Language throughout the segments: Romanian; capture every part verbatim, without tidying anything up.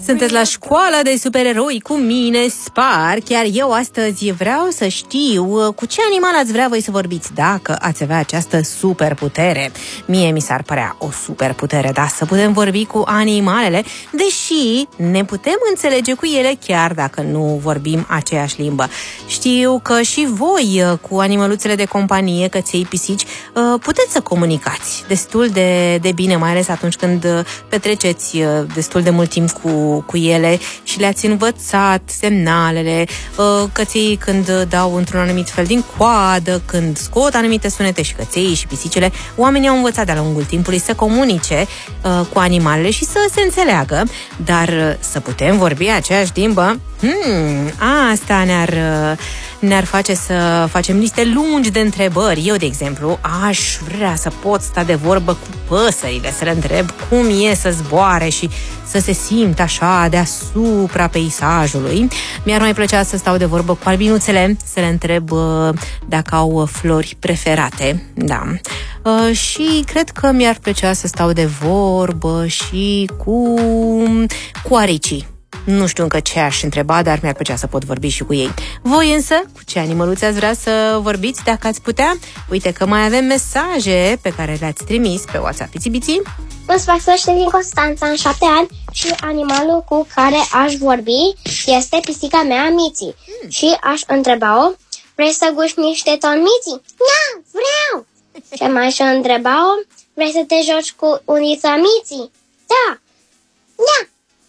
Sunteți la școala de supereroi cu mine, Spark, iar eu astăzi vreau să știu cu ce animal ați vrea voi să vorbiți dacă ați avea această superputere. Mie mi s-ar părea o superputere, da, să putem vorbi cu animalele, deși ne putem înțelege cu ele chiar dacă nu vorbim aceeași limbă. Știu că și voi cu animăluțele de companie, căței, pisici, puteți să comunicați destul de, de bine, mai ales atunci când petreceți destul de mult timp cu, cu ele și le-ați învățat semnalele, căței când dau într-un anumit fel din coadă, când scot anumite sunete, și căței și pisicile. Oamenii au învățat de-a lungul timpului să comunice cu animalele și să se înțeleagă, dar să putem vorbi aceeași limbă, hmm, asta ne-ar, ne-ar face să facem liste lungi de întrebări. Eu, de exemplu, aș vrea să pot sta de vorbă cu păsările, să le întreb cum e să zboare și să se simt așa deasupra peisajului. Mi-ar mai plăcea să stau de vorbă cu albinuțele, să le întreb uh, dacă au flori preferate. Da. Uh, și cred că mi-ar plăcea să stau de vorbă și cu, cu aricii. Nu știu încă ce aș întreba, dar mi-ar plăcea să pot vorbi și cu ei. Voi însă, cu ce animăluți ați vrea să vorbiți dacă ați putea? Uite că mai avem mesaje pe care le-ați trimis pe WhatsApp. Biți-biți! Mă fac să știu din Constanța, în șapte ani, și animalul cu care aș vorbi este pisica mea, Miții. Hmm. Și aș întreba-o, vrei să guși niște ton, Miții? Da, vreau! Și mai aș întreba-o, vrei să te joci cu unița, Miții? Da, da!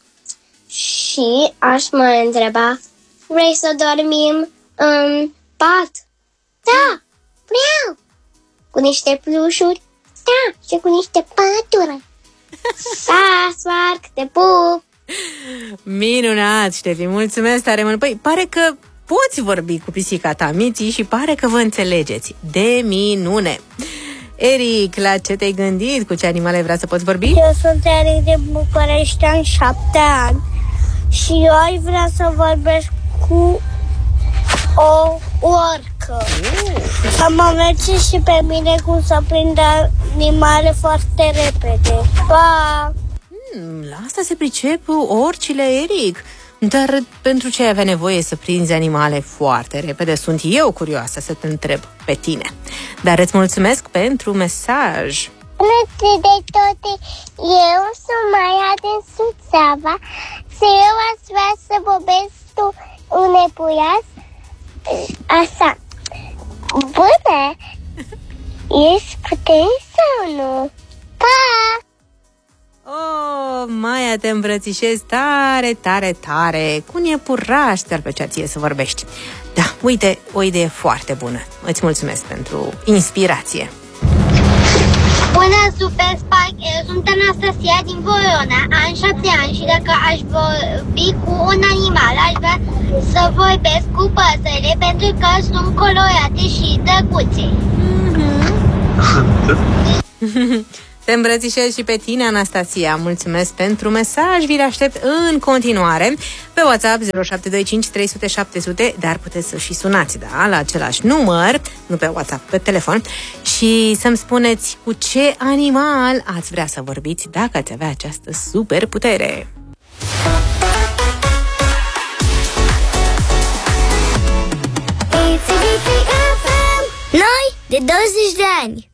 Și aș mai întreba, vrei să dormim în pat? Da, vreau! Cu niște plușuri? Da, și cu niște paturi. Da, Spark, te pup! Minunat, Ștefi, mulțumesc tare mult. Păi, pare că poți vorbi cu pisica ta, Miții, și pare că vă înțelegeți. De minune! Eric, la ce te-ai gândit? Cu ce animale vrea să poți vorbi? Eu sunt Eric din București, am șapte ani. Și eu aș vrea să vorbesc cu o orcă. Uh. Să mă merge și pe mine cum să prindă animale foarte repede. Pa! Hmm, la asta se pricep orcile, Eric. Dar pentru ce ai avea nevoie să prinzi animale foarte repede? Sunt eu curioasă să te întreb pe tine. Dar îți mulțumesc pentru mesaj. Bună de toate, eu sunt Maia din Suceava și eu aș vrea să vorbesc cu un epuiaș așa. Bună! Ești puternic sau nu? Pa! Oh, Maia, te îmbrățișez tare, tare, tare. Cu un iepuraș ți-ar plăcea ție să vorbești. Da, uite, o idee foarte bună. Îți mulțumesc pentru inspirație. Bună, Super Spark! Eu sunt Anastasia din Vorona, am șapte ani și dacă aș vorbi cu un animal, aș vrea să vorbesc cu păsările pentru că sunt colorate și drăguțe. Mm-hmm. Te îmbrățișez și pe tine, Anastasia. Mulțumesc pentru mesaj. Vi-l aștept în continuare pe WhatsApp zero șapte doi cinci trei zero zero șapte zero zero, dar puteți să și sunați, da, la același număr, nu pe WhatsApp, pe telefon, și să-mi spuneți cu ce animal ați vrea să vorbiți dacă ați avea această superputere. Noi de douăzeci de ani.